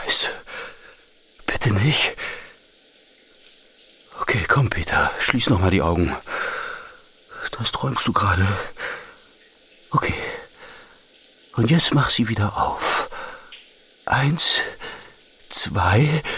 Scheiße. Bitte nicht. Okay, komm, Peter, schließ noch mal die Augen. Das träumst du gerade. Okay. Und jetzt mach sie wieder auf. 1, 2...